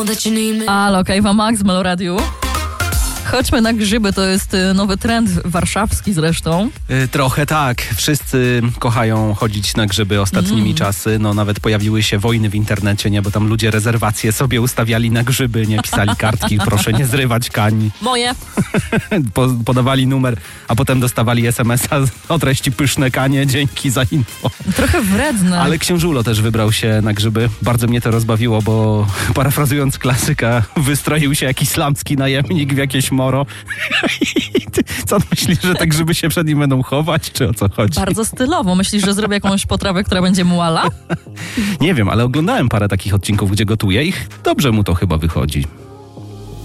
Alo, Kejwa Max w Meloradiu. Chodźmy na grzyby, to jest nowy trend warszawski zresztą. Trochę tak. Wszyscy kochają chodzić na grzyby ostatnimi czasy. No nawet pojawiły się wojny w internecie, nie? Bo tam ludzie rezerwacje sobie ustawiali na grzyby, nie? Pisali kartki, proszę nie zrywać kań. Moje. Podawali numer, a potem dostawali SMS-a o treści pyszne kanie, dzięki za info. Trochę wredne. Ale księżulo też wybrał się na grzyby. Bardzo mnie to rozbawiło, bo parafrazując klasyka, wystroił się jakiś islamski najemnik w jakieś moro. Co myślisz, że te grzyby się przed nim będą chować, czy o co chodzi? Bardzo stylowo. Myślisz, że zrobię jakąś potrawę, która będzie muala? Nie wiem, ale oglądałem parę takich odcinków, gdzie gotuje i dobrze mu to chyba wychodzi.